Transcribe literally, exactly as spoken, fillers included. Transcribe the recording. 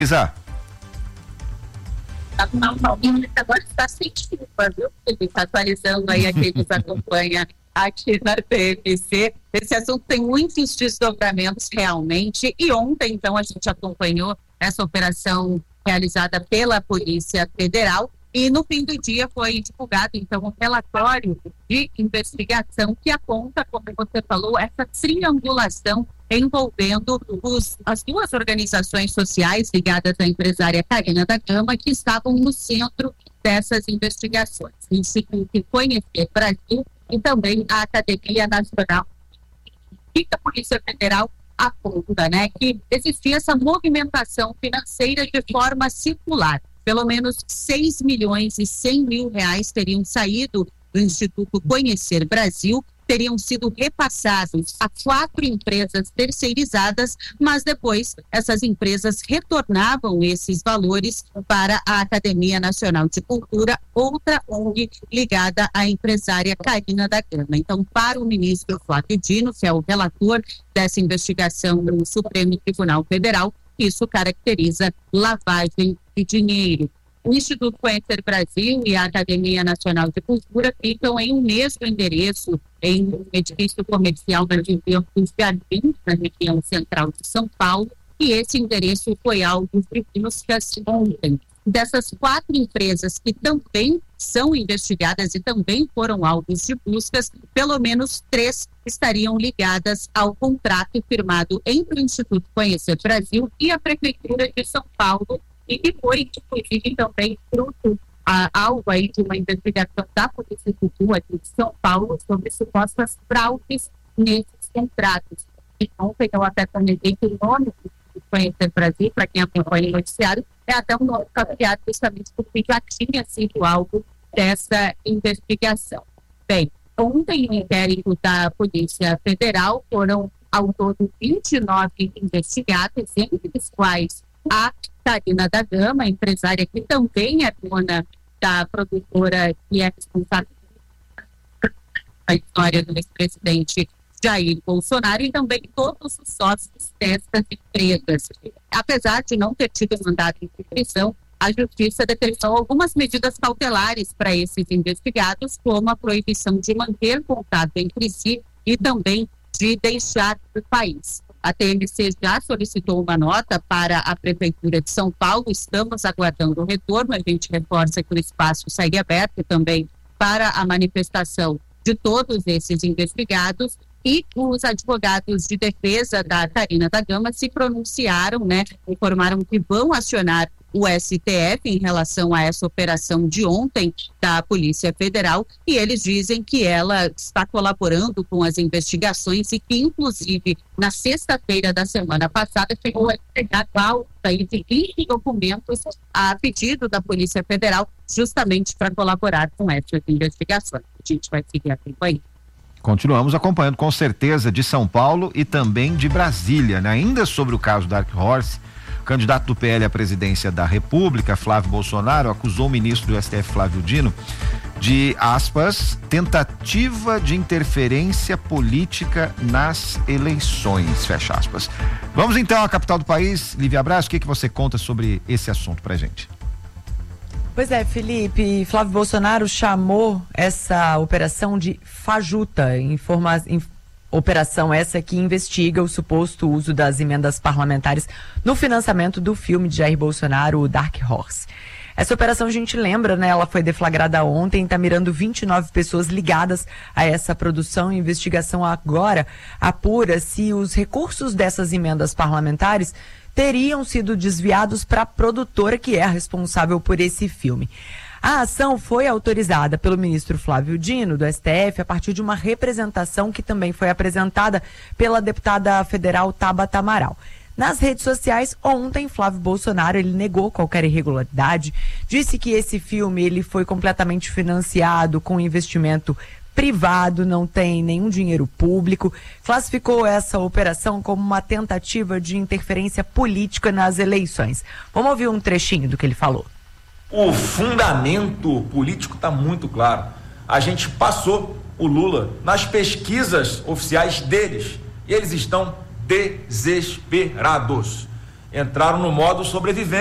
Isa. Agora está sem desculpa, viu? Ele está atualizando aí a quem nos acompanha aqui na T M C. Esse assunto tem muitos desdobramentos realmente, e ontem, então, a gente acompanhou essa operação realizada pela Polícia Federal, e no fim do dia foi divulgado, então, um relatório de investigação que aponta, como você falou, essa triangulação envolvendo os, as duas organizações sociais ligadas à empresária Carina da Gama, que estavam no centro dessas investigações. O Instituto Conhecer Brasil e também a Academia Nacional. E a Polícia Federal aponta, né, que existia essa movimentação financeira de forma circular. Pelo menos seis milhões e cem mil reais teriam saído do Instituto Conhecer Brasil, teriam sido repassados a quatro empresas terceirizadas, mas depois essas empresas retornavam esses valores para a Academia Nacional de Cultura, outra O N G ligada à empresária Carina da Gama. Então, para o ministro Flávio Dino, que é o relator dessa investigação no Supremo Tribunal Federal, isso caracteriza lavagem de dinheiro. O Instituto Conhecer Brasil e a Academia Nacional de Cultura ficam em um mesmo endereço, em um edifício comercial da região dos Jardins, na região central de São Paulo, e esse endereço foi alvo de buscas ontem. Dessas quatro empresas que também são investigadas e também foram alvos de buscas, pelo menos três estariam ligadas ao contrato firmado entre o Instituto Conhecer Brasil e a Prefeitura de São Paulo, e que foi, inclusive, também fruto, a, alvo aí de uma investigação da Polícia Civil aqui de São Paulo sobre supostas fraudes nesses contratos. Então, eu até comentei que o nome do Instituto Conhecer Brasil, para quem acompanha o noticiário, é até um nome familiar, justamente porque já tinha sido alvo dessa investigação. Bem, ontem, no inquérito da Polícia Federal, foram ao todo vinte e nove investigados, entre os quais a Carina da Gama, empresária que também é dona da produtora que é responsável pela história do ex-presidente Jair Bolsonaro, e também todos os sócios dessas empresas. Apesar de não ter tido mandado de prisão, a Justiça determinou algumas medidas cautelares para esses investigados, como a proibição de manter contato entre si e também de deixar o país. A T M C já solicitou uma nota para a Prefeitura de São Paulo, estamos aguardando o retorno, a gente reforça que o espaço segue aberto também para a manifestação de todos esses investigados, e os advogados de defesa da Carina da Gama se pronunciaram, né, informaram que vão acionar o S T F em relação a essa operação de ontem da Polícia Federal, e eles dizem que ela está colaborando com as investigações e que, inclusive, na sexta-feira da semana passada, chegou a entregar pauta de vinte documentos a pedido da Polícia Federal, justamente para colaborar com essas investigações. A gente vai seguir acompanhando. Continuamos acompanhando, com certeza, de São Paulo e também de Brasília, né? Ainda sobre o caso Dark Horse, o candidato do P L à presidência da República, Flávio Bolsonaro, acusou o ministro do S T F, Flávio Dino, de, aspas, tentativa de interferência política nas eleições, fecha aspas. Vamos então à capital do país. Lívia Braz, o que que você conta sobre esse assunto pra gente? Pois é, Felipe, Flávio Bolsonaro chamou essa operação de fajuta, informa, in, operação essa que investiga o suposto uso das emendas parlamentares no financiamento do filme de Jair Bolsonaro, o Dark Horse. Essa operação, a gente lembra, né? Ela foi deflagrada ontem, está mirando vinte e nove pessoas ligadas a essa produção. A investigação agora apura se os recursos dessas emendas parlamentares teriam sido desviados para a produtora que é a responsável por esse filme. A ação foi autorizada pelo ministro Flávio Dino, do S T F, a partir de uma representação que também foi apresentada pela deputada federal Tabata Amaral. Nas redes sociais, ontem, Flávio Bolsonaro, ele negou qualquer irregularidade, disse que esse filme ele foi completamente financiado com investimento privado, não tem nenhum dinheiro público, classificou essa operação como uma tentativa de interferência política nas eleições. Vamos ouvir um trechinho do que ele falou. O fundamento político está muito claro. A gente passou o Lula nas pesquisas oficiais deles e eles estão desesperados. entraram no modo sobrevivência.